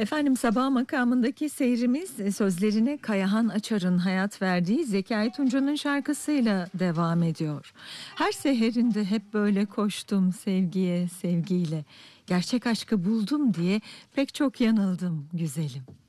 Efendim sabah makamındaki seyrimiz sözlerine Kayahan Açar'ın hayat verdiği Zekai Tuncu'nun şarkısıyla devam ediyor. Her seherinde hep böyle koştum sevgiye sevgiyle. Gerçek aşkı buldum diye pek çok yanıldım güzelim.